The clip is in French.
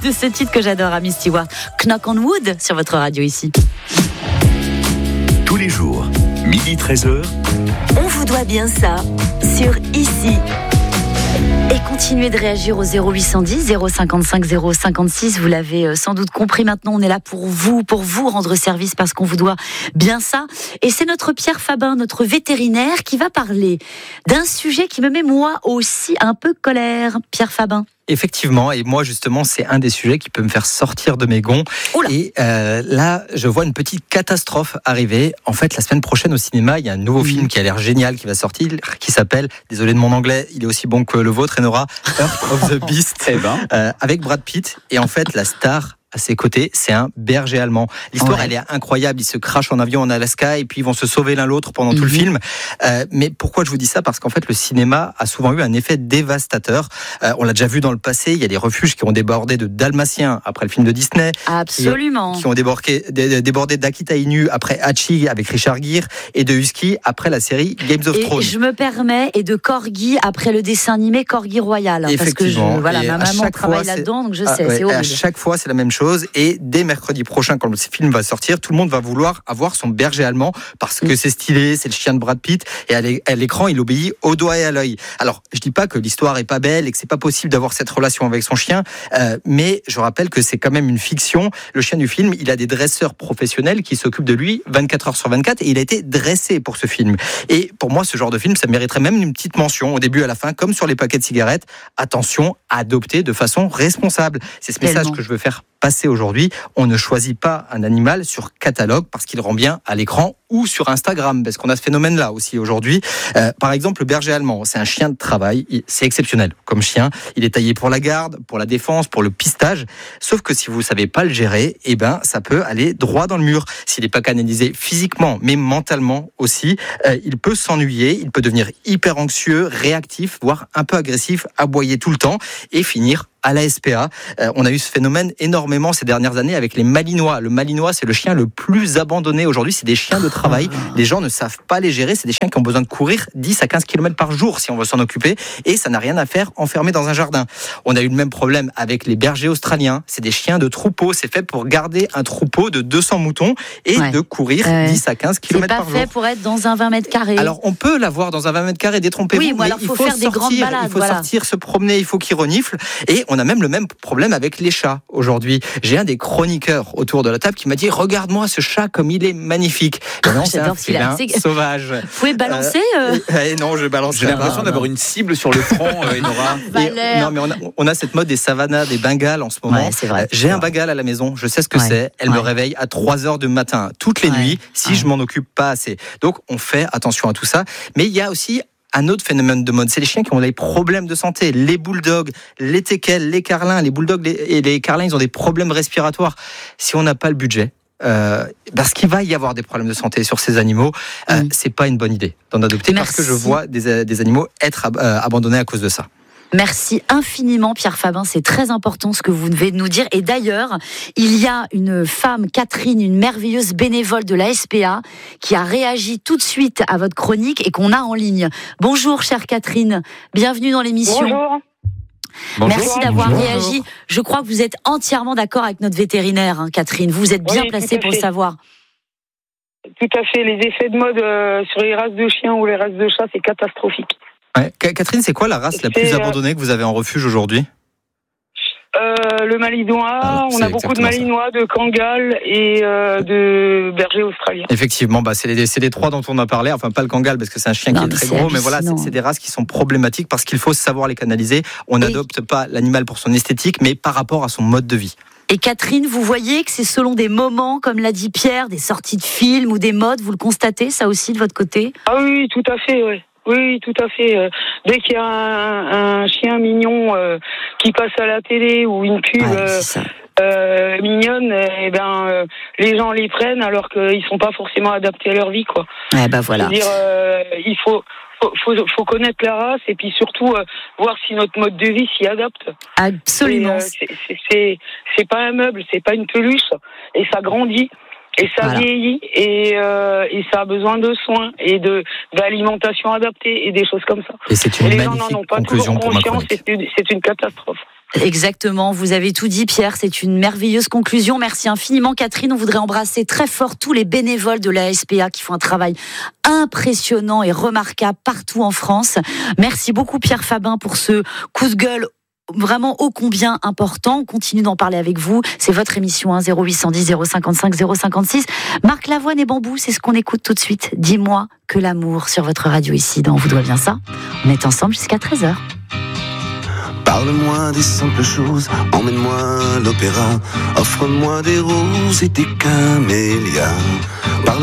de ce titre que j'adore, Amy Stewart. Knock on Wood sur votre radio ici. Tous les jours, 12h-13h. On vous doit bien ça sur ici. Et continuez de réagir au 0810 055 056. Vous l'avez sans doute compris, maintenant on est là pour vous rendre service parce qu'on vous doit bien ça. Et c'est notre Pierre Fabin, notre vétérinaire, qui va parler d'un sujet qui me met moi aussi un peu colère. Pierre Fabin. Effectivement, et moi justement c'est un des sujets qui peut me faire sortir de mes gonds. Oula. Et là je vois une petite catastrophe arriver. En fait la semaine prochaine au cinéma il y a un nouveau film qui a l'air génial qui va sortir, qui s'appelle, désolé de mon anglais, il est aussi bon que le vôtre Enora, Earth of the Beast, avec Brad Pitt. Et en fait la star à ses côtés, c'est un berger allemand. L'histoire, elle est incroyable. Ils se crachent en avion en Alaska et puis ils vont se sauver l'un l'autre pendant tout le film. Mais pourquoi je vous dis ça ? Parce qu'en fait, le cinéma a souvent eu un effet dévastateur. On l'a déjà vu dans le passé. Il y a des refuges qui ont débordé de Dalmatiens après le film de Disney. Absolument. Qui ont débordé d'Akita Inu après Hachi avec Richard Gere et de Husky après la série Games of Thrones. Et je me permets, et de Corgi après le dessin animé Corgi Royal. Effectivement. Parce que ma maman travaille là-dedans, donc je sais, c'est horrible. À chaque fois, c'est la même chose. Et dès mercredi prochain, quand le film va sortir, tout le monde va vouloir avoir son berger allemand parce que c'est stylé, c'est le chien de Brad Pitt et à l'écran, il obéit au doigt et à l'œil. Alors, je dis pas que l'histoire est pas belle et que c'est pas possible d'avoir cette relation avec son chien, mais je rappelle que c'est quand même une fiction. Le chien du film, il a des dresseurs professionnels qui s'occupent de lui 24 heures sur 24 et il a été dressé pour ce film. Et pour moi, ce genre de film, ça mériterait même une petite mention au début et à la fin, comme sur les paquets de cigarettes. Attention, adopter de façon responsable. C'est ce message que je veux faire passer aujourd'hui. On ne choisit pas un animal sur catalogue parce qu'il rend bien à l'écran ou sur Instagram, parce qu'on a ce phénomène-là aussi aujourd'hui. Par exemple, le berger allemand, c'est un chien de travail, c'est exceptionnel comme chien. Il est taillé pour la garde, pour la défense, pour le pistage. Sauf que si vous ne savez pas le gérer, ça peut aller droit dans le mur. S'il n'est pas canalisé physiquement, mais mentalement aussi, il peut s'ennuyer, il peut devenir hyper anxieux, réactif, voire un peu agressif, aboyer tout le temps et finir à la SPA. On a eu ce phénomène énormément ces dernières années avec les Malinois. Le Malinois, c'est le chien le plus abandonné aujourd'hui. C'est des chiens de travail. Les gens ne savent pas les gérer. C'est des chiens qui ont besoin de courir 10 à 15 km par jour si on veut s'en occuper. Et ça n'a rien à faire enfermé dans un jardin. On a eu le même problème avec les bergers australiens. C'est des chiens de troupeau. C'est fait pour garder un troupeau de 200 moutons et de courir 10 à 15 km par jour. C'est pas fait pour être dans un 20 mètres carrés. Alors, on peut l'avoir dans un 20 mètres carrés, détrompez-vous. Oui, alors il faut faire des grandes balades. Il faut sortir, se promener, il faut qu'il renifle. Et on a même le même problème avec les chats aujourd'hui. J'ai un des chroniqueurs autour de la table qui m'a dit « Regarde-moi ce chat comme il est magnifique ». Non, c'est un félin sauvage. Vous pouvez balancer Non, je balance. J'ai l'impression d'avoir une cible sur le front, Enora. Non, mais on a cette mode des savanas, des bengales en ce moment. Ouais, c'est vrai. J'ai un bengale à la maison, je sais ce que c'est. Elle me réveille à 3h du matin, toutes les nuits, si je m'en occupe pas assez. Donc, on fait attention à tout ça. Mais il y a aussi un autre phénomène de mode, c'est les chiens qui ont des problèmes de santé. Les bulldogs, les teckels, les carlins, les bulldogs et les carlins, ils ont des problèmes respiratoires. Si on n'a pas le budget, parce qu'il va y avoir des problèmes de santé sur ces animaux, c'est pas une bonne idée d'en adopter. Parce que je vois des animaux être abandonnés à cause de ça. Merci infiniment Pierre Fabin, c'est très important ce que vous venez de nous dire. Et d'ailleurs, il y a une femme, Catherine, une merveilleuse bénévole de la SPA, qui a réagi tout de suite à votre chronique et qu'on a en ligne. Bonjour chère Catherine, bienvenue dans l'émission. Bonjour. Merci d'avoir réagi. Je crois que vous êtes entièrement d'accord avec notre vétérinaire, Catherine. Vous êtes bien placée pour le savoir. Tout à fait. Les effets de mode sur les races de chiens ou les races de chats, c'est catastrophique. Ouais. Catherine, c'est quoi la race la plus abandonnée que vous avez en refuge aujourd'hui ? Le Malinois, on a beaucoup de Malinois, de Kangal et de bergers australiens. Effectivement, c'est les trois dont on a parlé. Enfin, pas le Kangal parce que c'est un chien qui est très gros, mais voilà, c'est des races qui sont problématiques parce qu'il faut savoir les canaliser. On n'adopte pas l'animal pour son esthétique, mais par rapport à son mode de vie. Et Catherine, vous voyez que c'est selon des moments, comme l'a dit Pierre, des sorties de films ou des modes, vous le constatez, ça aussi de votre côté ? Ah oui, tout à fait, oui. Oui, tout à fait. Dès qu'il y a un chien mignon qui passe à la télé ou une pub mignonne, les gens les prennent alors qu'ils sont pas forcément adaptés à leur vie, quoi. Voilà. C'est-à-dire, il faut connaître la race et puis surtout voir si notre mode de vie s'y adapte. Absolument. C'est pas un meuble, c'est pas une peluche et ça grandit. Et ça vieillit et ça a besoin de soins et d'alimentation adaptée et des choses comme ça. Et c'est une magnifique conclusion pour ma chronique. C'est une catastrophe. Exactement, vous avez tout dit Pierre, c'est une merveilleuse conclusion. Merci infiniment Catherine, on voudrait embrasser très fort tous les bénévoles de la SPA qui font un travail impressionnant et remarquable partout en France. Merci beaucoup Pierre Fabin pour ce coup de gueule vraiment ô combien important. On continue d'en parler avec vous, c'est votre émission 0810 055 056. Marc Lavoine et Bambou, c'est ce qu'on écoute tout de suite. Dis-moi que l'amour sur votre radio ici dans On vous doit bien ça. On est ensemble jusqu'à 13h. Parle-moi des simples choses, emmène-moi à l'opéra, offre-moi des roses et des camélias.